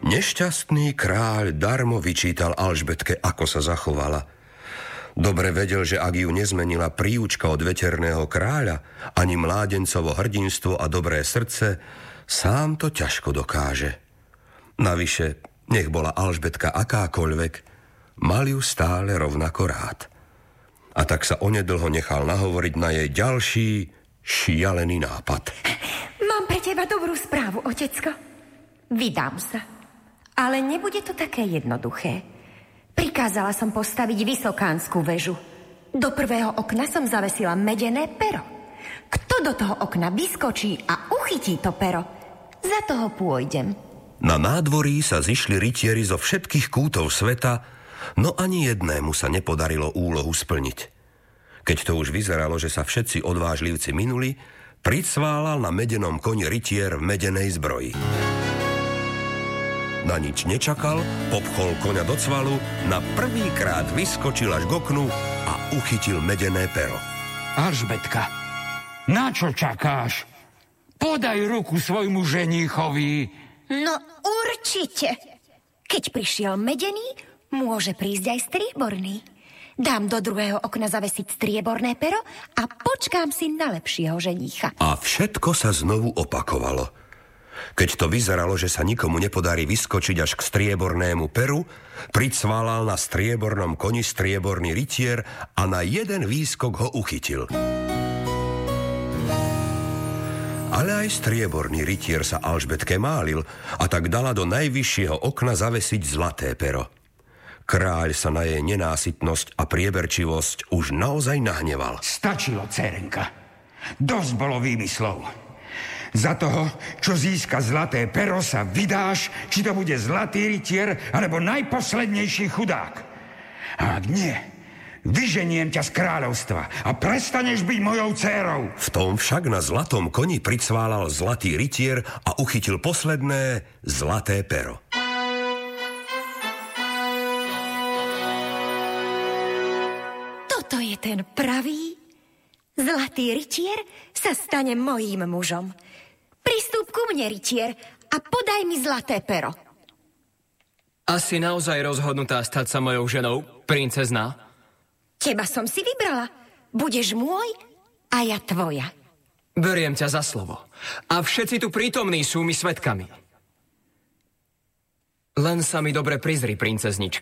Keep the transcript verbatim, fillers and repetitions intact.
Nešťastný kráľ darmo vyčítal Alžbetke, ako sa zachovala. Dobre vedel, že ak ju nezmenila príučka od veterného kráľa, ani mládencovo hrdinstvo a dobré srdce, sám to ťažko dokáže. Navyše, nech bola Alžbetka akákoľvek, mal ju stále rovnako rád. A tak sa onedlho nechal nahovoriť na jej ďalší šialený nápad. Mám pre teba dobrú správu, otecko. Vydám sa. Ale nebude to také jednoduché. Prikázala som postaviť vysokánsku väžu. Do prvého okna som zavesila medené pero. Kto do toho okna vyskočí a uchytí to pero, za toho pôjdem. Na nádvorí sa zišli rytieri zo všetkých kútov sveta, no ani jednému sa nepodarilo úlohu splniť. Keď to už vyzeralo, že sa všetci odvážlivci minuli, pricválal na medenom koni rytier v medenej zbroji. Na nič nečakal, popchol koňa do cvalu, na prvýkrát vyskočil až k oknu a uchytil medené pero. Alžbetka, na čo čakáš? Podaj ruku svojmu ženíchovi. No určite. Keď prišiel medený, môže prísť aj strieborný. Dám do druhého okna zavesiť strieborné pero a počkám si na lepšieho ženícha. A všetko sa znovu opakovalo. Keď to vyzeralo, že sa nikomu nepodarí vyskočiť až k striebornému peru, pricválal na striebornom koni strieborný rytier a na jeden výskok ho uchytil. Ale aj strieborný rytier sa Alžbetke málil a tak dala do najvyššieho okna zavesiť zlaté pero. Kráľ sa na jej nenásytnosť a prieberčivosť už naozaj nahneval. Stačilo, dcérenka. Dosť bolo výmyslov. Za toho, čo získa zlaté pero, sa vydáš, či to bude zlatý rytier, alebo najposlednejší chudák. A ak nie, vyženiem ťa z kráľovstva a prestaneš byť mojou dcérou. V tom však na zlatom koni pricválal zlatý rytier a uchytil posledné zlaté pero. Toto je ten pravý. Zlatý rytier sa stane mojím mužom. Pristúp ku mne, rytier, a podaj mi zlaté pero. Asi naozaj rozhodnutá stať sa mojou ženou, princezná? Teba som si vybrala. Budeš môj a ja tvoja. Beriem ťa za slovo. A všetci tu prítomní sú mi svedkami. Len sa mi dobre prizri, princeznička.